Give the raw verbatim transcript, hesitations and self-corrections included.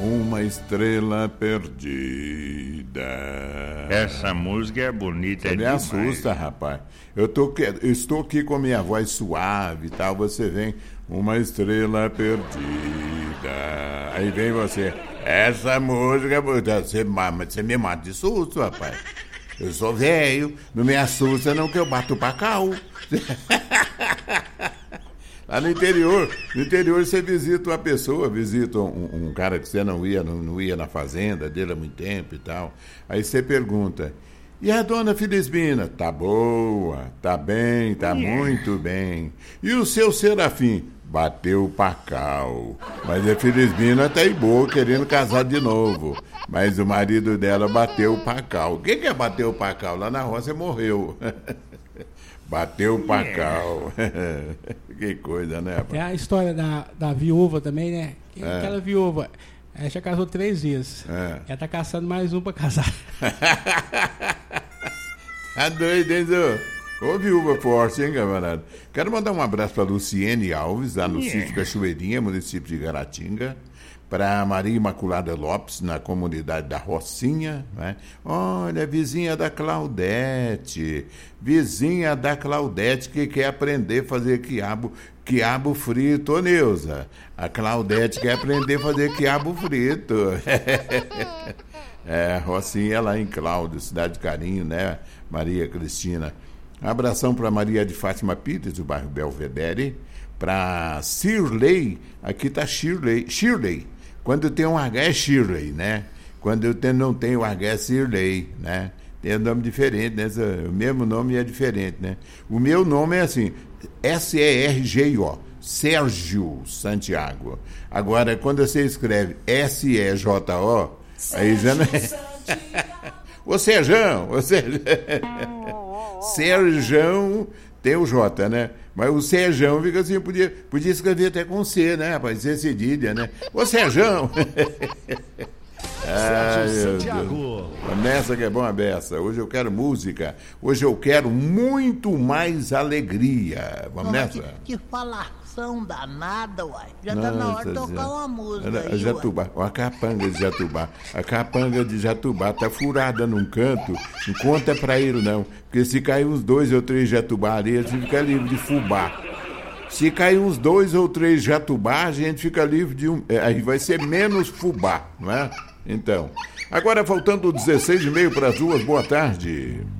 uma estrela perdida. Essa música é bonita, Você é me demais. assusta, rapaz. Eu, tô, eu estou aqui com minha voz suave e tal, você vem, uma estrela perdida. Aí vem você, essa música, você, você me mata de susto, rapaz. Eu sou velho, não me assusta não que eu bato o pacau. Lá no interior, no interior você visita uma pessoa, visita um, um cara que você não ia, não, não ia na fazenda dele há muito tempo e tal. Aí você pergunta, e a dona Felisbina? Tá boa, tá bem, tá muito bem. E o seu Serafim? Bateu o pacau. Mas a Felisbina tá aí boa, querendo casar de novo. Mas o marido dela bateu o pacau. O que que é bater o pacau? Lá na roça morreu. Bateu o pacau. Que coisa, né? É a história da, da viúva também, né? Que É. Aquela viúva, ela já casou três vezes. É. Ela tá caçando mais um pra casar. Tá doido, hein, Zô? Ô, viúva forte, hein, camarada? Quero mandar um abraço pra Luciene Alves, lá no Yeah. sítio Cachoeirinha, município de Garatinga. Para Maria Imaculada Lopes, na comunidade da Rocinha, né? Olha, vizinha da Claudete, vizinha da Claudete que quer aprender a fazer quiabo, quiabo frito, ô Neuza. A Claudete quer aprender a fazer quiabo frito. É, Rocinha lá em Cláudio, Cidade de Carinho, né, Maria Cristina. Abração para Maria de Fátima Pires, do bairro Belvedere. Para Shirley, aqui está Shirley, Shirley. Quando tem um H é Shirley, né? Quando eu tenho, não tem o H é Shirley, né? Tem um nome diferente, né? O mesmo nome é diferente, né? O meu nome é assim, S E R G I O, Sérgio Santiago. Agora, quando você escreve S E J O, aí já não é... Ô Serjão, ô Serjão. Serjão tem o J, né? Mas o Serjão fica assim, podia, podia escrever até com C, né, rapaz? C cedilha, né? Ô Serjão! Ai, meu Deus. Nessa que é bom a beça. Hoje eu quero música. Hoje eu quero muito mais alegria. Vamos Mas nessa? Que, que falação danada, uai. Já tá na hora de Nossa, tocar já- uma música Olha, aí, Jatubá, ó, a capanga de Jatubá. A capanga de Jatubá tá furada num canto. Não conta pra ele, não. Porque se cair uns dois ou três Jatubá ali, a gente fica livre de fubá. Se cair uns dois ou três Jatubá, a gente fica livre de um. é, Aí vai ser menos fubá, não é? Então. Agora faltando dezesseis e meio para as duas, boa tarde.